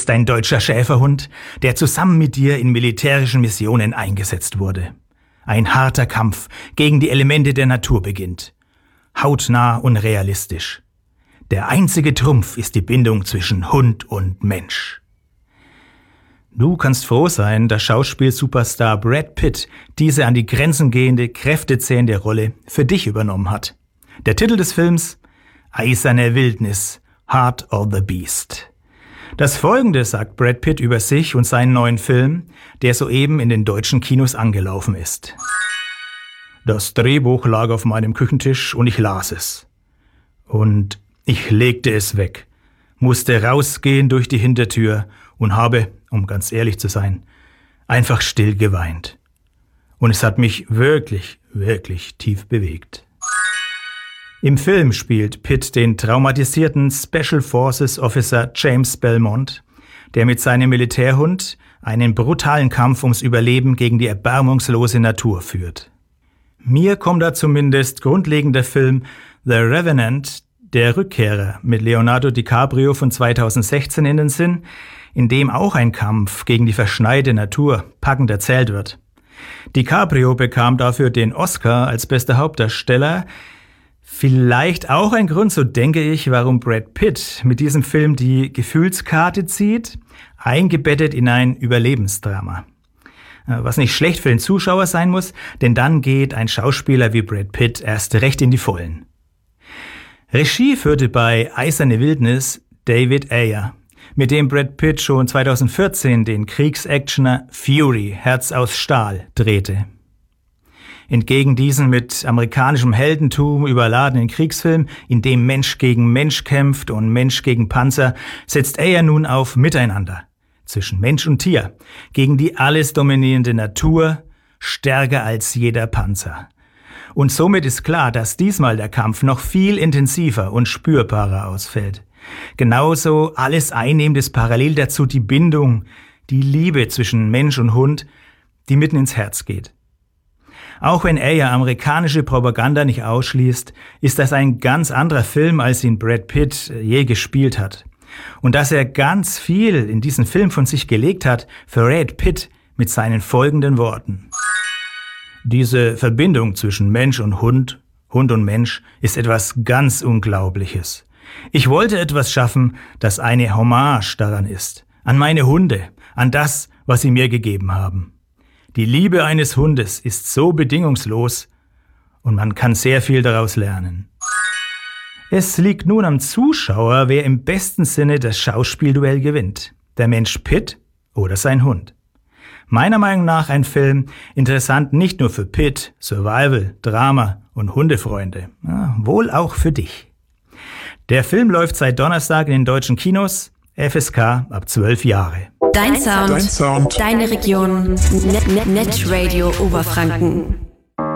ist ein deutscher Schäferhund, der zusammen mit dir in militärischen Missionen eingesetzt wurde. Ein harter Kampf gegen die Elemente der Natur beginnt. Hautnah und realistisch. Der einzige Trumpf ist die Bindung zwischen Hund und Mensch. Du kannst froh sein, dass Schauspielsuperstar Brad Pitt diese an die Grenzen gehende, kräftezehrende Rolle für dich übernommen hat. Der Titel des Films: Eiserne Wildnis, Heart of the Beast. Das Folgende sagt Brad Pitt über sich und seinen neuen Film, der soeben in den deutschen Kinos angelaufen ist. Das Drehbuch lag auf meinem Küchentisch und ich las es. Und ich legte es weg, musste rausgehen durch die Hintertür und habe, um ganz ehrlich zu sein, einfach still geweint. Und es hat mich wirklich, wirklich tief bewegt. Im Film spielt Pitt den traumatisierten Special Forces Officer James Belmont, der mit seinem Militärhund einen brutalen Kampf ums Überleben gegen die erbarmungslose Natur führt. Mir kommt da zumindest grundlegend der Film The Revenant, der Rückkehrer mit Leonardo DiCaprio von 2016 in den Sinn, in dem auch ein Kampf gegen die verschneite Natur packend erzählt wird. DiCaprio bekam dafür den Oscar als bester Hauptdarsteller. Vielleicht auch ein Grund, so denke ich, warum Brad Pitt mit diesem Film die Gefühlskarte zieht, eingebettet in ein Überlebensdrama. Was nicht schlecht für den Zuschauer sein muss, denn dann geht ein Schauspieler wie Brad Pitt erst recht in die Vollen. Regie führte bei Eiserne Wildnis David Ayer, mit dem Brad Pitt schon 2014 den Kriegsactioner Fury, Herz aus Stahl, drehte. Entgegen diesen mit amerikanischem Heldentum überladenen Kriegsfilm, in dem Mensch gegen Mensch kämpft und Mensch gegen Panzer, setzt Ayer nun auf Miteinander zwischen Mensch und Tier, gegen die alles dominierende Natur, stärker als jeder Panzer. Und somit ist klar, dass diesmal der Kampf noch viel intensiver und spürbarer ausfällt. Genauso alles einnehmend ist parallel dazu die Bindung, die Liebe zwischen Mensch und Hund, die mitten ins Herz geht. Auch wenn Ayer amerikanische Propaganda nicht ausschließt, ist das ein ganz anderer Film, als ihn Brad Pitt je gespielt hat. Und dass er ganz viel in diesen Film von sich gelegt hat, verrät Pitt mit seinen folgenden Worten. Diese Verbindung zwischen Mensch und Hund und Mensch, ist etwas ganz Unglaubliches. Ich wollte etwas schaffen, das eine Hommage daran ist, an meine Hunde, an das, was sie mir gegeben haben. Die Liebe eines Hundes ist so bedingungslos und man kann sehr viel daraus lernen. Es liegt nun am Zuschauer, wer im besten Sinne das Schauspielduell gewinnt. Der Mensch Pitt oder sein Hund. Meiner Meinung nach ein Film interessant nicht nur für Pitt, Survival, Drama und Hundefreunde, wohl auch für dich. Der Film läuft seit Donnerstag in den deutschen Kinos, FSK ab 12 Jahre. Dein Sound, deine Region, Netradio Oberfranken.